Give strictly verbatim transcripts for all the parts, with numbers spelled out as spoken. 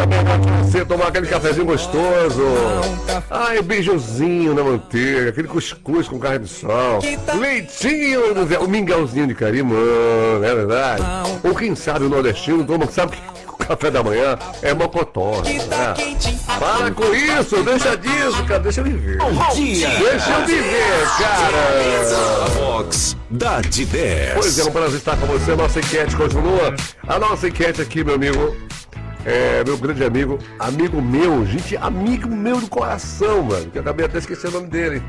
Você tomar aquele cafezinho gostoso. Ai, beijozinho na manteiga, aquele cuscuz com carne de sol, leitinho, o mingauzinho de carimã, não é verdade? Ou quem sabe o nordestino toma, sabe que o café da manhã é mocotó, né? Para com isso, deixa disso, cara, deixa eu viver. Bom dia. Deixa eu viver, cara. Vox da de dez. Pois é, um prazer estar com você. A nossa enquete continua. A nossa enquete aqui, meu amigo, é meu grande amigo, amigo meu, gente, amigo meu do coração, mano, que eu acabei até esquecendo o nome dele.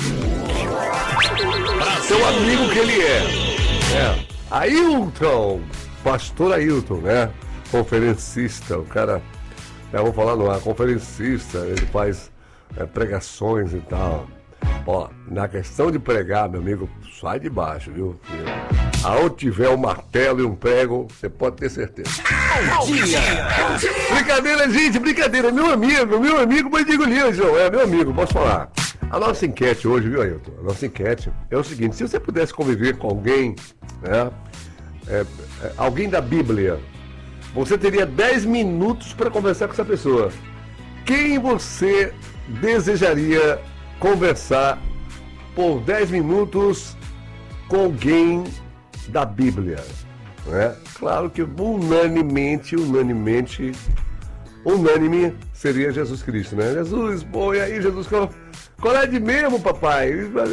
Seu amigo que ele é. É. Ailton, pastor Ailton, né? Conferencista, o cara, já vou falar no ar, conferencista, ele faz é, pregações e tal. Ó, na questão de pregar, meu amigo, sai de baixo, viu? Aonde tiver um martelo e um prego, você pode ter certeza. Bom dia. Brincadeira, gente, brincadeira. Meu amigo, meu amigo, mas digo Lilson, é meu amigo, posso falar. A nossa enquete hoje, viu, Ailton? A nossa enquete é o seguinte: se você pudesse conviver com alguém, né? É, é, alguém da Bíblia, você teria dez minutos para conversar com essa pessoa. Quem você desejaria conversar por dez minutos com alguém da Bíblia, né? Claro que unanimemente, unanimemente, unânime seria Jesus Cristo, né? Jesus, pô, e aí, Jesus, qual, qual é de mesmo, papai?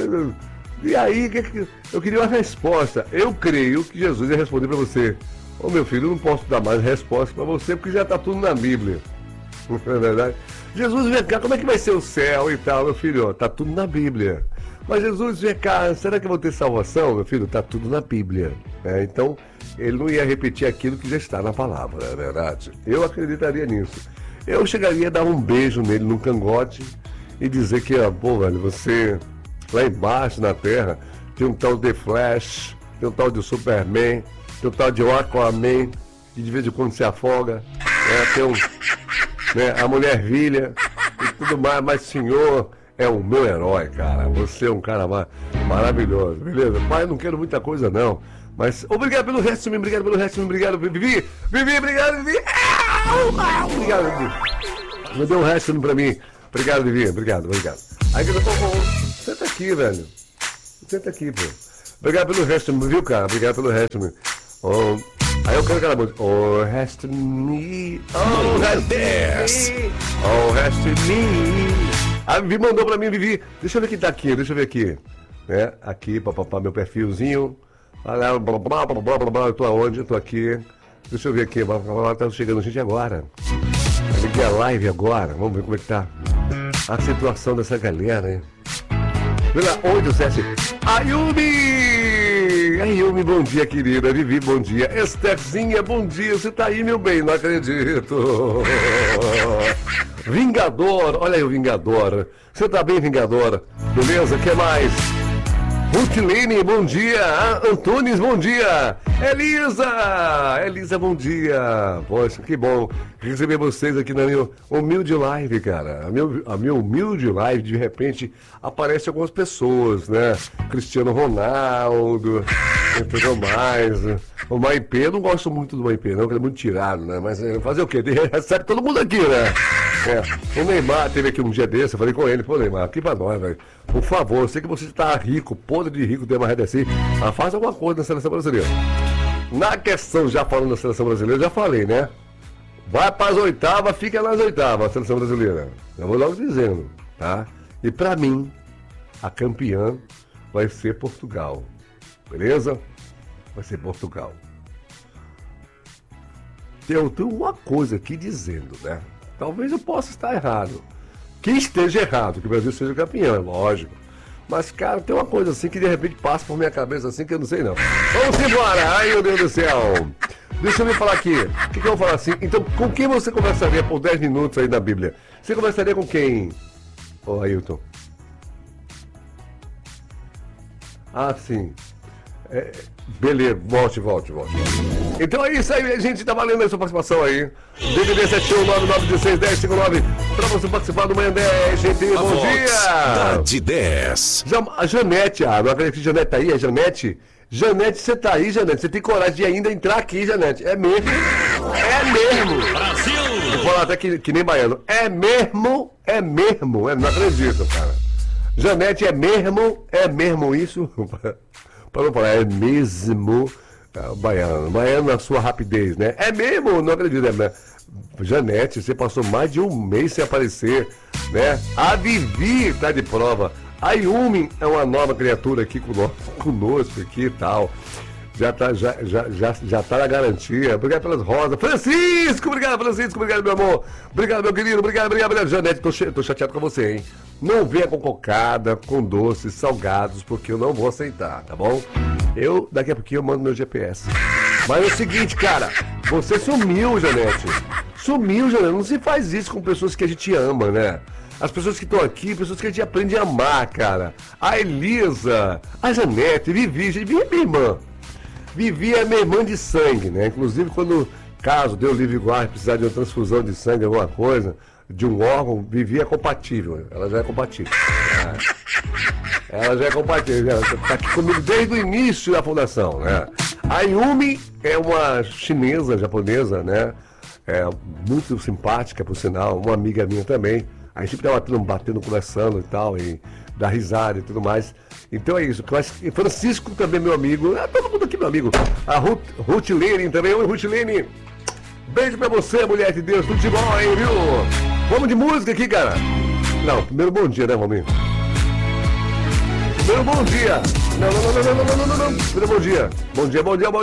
E aí, que que, eu queria uma resposta. Eu creio que Jesus ia responder para você: ô, meu filho, eu não posso dar mais resposta para você porque já está tudo na Bíblia. Não é verdade? Jesus, vem cá, como é que vai ser o céu e tal, meu filho? Ó, tá tudo na Bíblia. Mas Jesus, vem cá, será que eu vou ter salvação, meu filho? Tá tudo na Bíblia. É, então, ele não ia repetir aquilo que já está na palavra, não é verdade? Eu acreditaria nisso. Eu chegaria a dar um beijo nele no cangote e dizer que, ó, pô, velho, você, lá embaixo na terra, tem um tal de Flash, tem um tal de Superman, tem um tal de Aquaman, que de vez em quando se afoga, é, tem um... Né, a Mulher Vilha e tudo mais, mas senhor é o meu herói, cara. Você é um cara mar maravilhoso, beleza? Pai, eu não quero muita coisa, não. Mas obrigado pelo resto, me obrigado pelo resto, me obrigado, Vivi, Vivi, obrigado, Vivi. Obrigado, Vivi. Mandou um resto pra mim. Obrigado, Vivi, obrigado, obrigado. Aí que eu tô com. Senta aqui, velho. Senta aqui, pô. Obrigado pelo resto, viu, cara? Obrigado pelo resto, meu. Oh. Aí eu quero aquela música. Oh, rest me. Oh, rest me. Oh, rest me. A Vivi mandou pra mim, Vivi. Deixa eu ver quem tá aqui, deixa eu ver aqui. Né? Aqui, papapá, meu perfilzinho. Blá, blá, blá, blá, blá, blá. Eu tô aonde? Eu tô aqui. Deixa eu ver aqui. Tá chegando gente agora. Liguei a live agora. Vamos ver como é que tá a situação dessa galera, hein? Pela oito sete. Ayumi! Ayumi, bom dia, querida. Vivi, bom dia. Estherzinha, bom dia. Você tá aí, meu bem? Não acredito. Vingador, olha aí o Vingador. Você tá bem, Vingador? Beleza? O que mais? Rutilene, bom dia. Antunes, bom dia. Elisa, Elisa, bom dia. Poxa, que bom receber vocês aqui na minha humilde live, cara. A minha, a minha humilde live, de repente, aparece algumas pessoas, né? Cristiano Ronaldo, e tudo mais. O Maipê, eu não gosto muito do Maipê, não, porque ele é muito tirado, né? Mas fazer o quê? Ele recebe todo mundo aqui, né? É. O Neymar teve aqui um dia desse, eu falei com ele, pô, Neymar, aqui pra nós, velho. Por favor, eu sei que você está rico, podre de rico, tem uma rede assim, mas faz alguma coisa na seleção brasileira. Na questão, já falando da seleção brasileira, eu já falei, né? Vai para as oitavas, fica nas oitavas, a seleção brasileira. Eu vou logo dizendo, tá? E pra mim, a campeã vai ser Portugal. Beleza? Vai ser Portugal. Eu tenho uma coisa aqui dizendo, né? Talvez eu possa estar errado. Que esteja errado, que o Brasil seja campeão, é lógico. Mas, cara, tem uma coisa assim que de repente passa por minha cabeça assim que eu não sei não. Vamos embora! Ai, meu Deus do céu! Deixa eu me falar aqui. O que, que eu vou falar assim? Então, com quem você conversaria por dez minutos aí na Bíblia? Você conversaria com quem, ô Ailton? Ah, sim. É, beleza, volte, volte, volte. Então é isso aí, gente. Tá valendo a sua participação aí. D D D sete um nove nove um seis um zero cinco nove pra você participar do Manhã dez, gente. A bom dia! de dez. A Janete, ah, não acredito que a Janete tá aí, a Janete. Janete, você tá aí, Janete? Você tem coragem de ainda entrar aqui, Janete? É mesmo? É mesmo! Brasil! Vou falar até que, que nem baiano. É mesmo, é mesmo, é, não acredito, cara. Janete, é mesmo, é mesmo isso? Para não falar, é mesmo, é, baiano. Baiano na sua rapidez, né? É mesmo, não acredito, é mesmo. Janete, você passou mais de um mês sem aparecer, né? A Vivi tá de prova. A Yumi é uma nova criatura aqui conosco, conosco aqui e tal. Já tá, já, já, já, já tá na garantia. Obrigado pelas rosas. Francisco, obrigado, Francisco, obrigado, meu amor. Obrigado, meu querido, obrigado, obrigado, obrigado. Janete, tô, che- tô chateado com você, hein? Não venha com cocada, com doces, salgados, porque eu não vou aceitar, tá bom? Eu, daqui a pouquinho, eu mando meu G P S. Mas é o seguinte, cara, você sumiu, Janete. Sumiu, Janete. Não se faz isso com pessoas que a gente ama, né? As pessoas que estão aqui, pessoas que a gente aprende a amar, cara. A Elisa, a Janete, Vivi, Vivi é minha irmã. Vivi é minha irmã de sangue, né? Inclusive, quando, caso Deus livre e guarde, precisar de uma transfusão de sangue, alguma coisa, de um órgão, Vivi é compatível. Ela já é compatível. É. Ela já é compatível. Ela está aqui comigo desde o início da fundação, né? A Yumi é uma chinesa, japonesa, né? É muito simpática, por sinal, uma amiga minha também. A gente sempre tá batendo, batendo, conversando e tal, e dá risada e tudo mais. Então é isso. E Francisco também, meu amigo. Ah, todo mundo aqui, meu amigo. A Ruth, Ruth Lene também. Oi, Ruth Lene. Beijo pra você, mulher de Deus. Tudo de bom, hein, viu? Vamos de música aqui, cara. Não, primeiro bom dia, né, Rominho? Primeiro bom dia. Não, não, não, não, não, não, não, não, não. Primeiro bom dia. Bom dia, bom dia, bom dia.